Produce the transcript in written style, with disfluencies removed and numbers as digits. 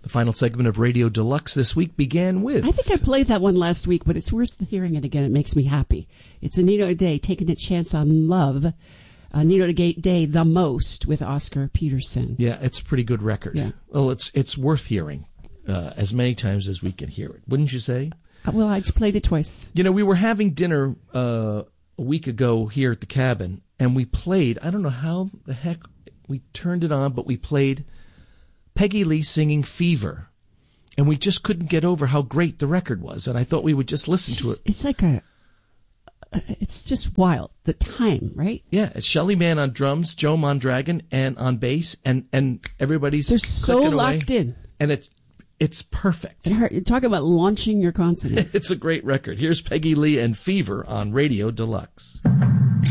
The final segment of Radio Deluxe this week began with... I think I played that one last week, but it's worth hearing it again. It makes me happy. It's Anita Day, Taking a Chance on Love. Anita Day, The Most, with Oscar Peterson. Yeah, it's a pretty good record. Yeah. Well, it's worth hearing as many times as we can hear it. Wouldn't you say? Well, I just played it twice. You know, we were having dinner a week ago here at the cabin, and we played, I don't know how the heck we turned it on, but we played Peggy Lee singing Fever, and we just couldn't get over how great the record was, and I thought we would just listen to it. It's like it's just wild, the time, right? Yeah, it's Shelly Manne on drums, Joe Mondragon and on bass, and everybody's They're so locked in. And it's perfect. You're talking about launching your consonants. It's a great record. Here's Peggy Lee and Fever on Radio Deluxe.